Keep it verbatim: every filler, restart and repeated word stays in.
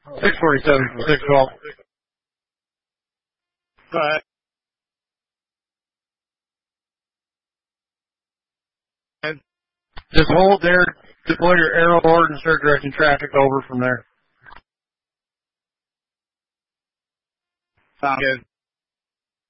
six forty-seven from six twelve. Go ahead. Just hold there, deploy your arrow board, and start directing traffic over from there. Sounds good.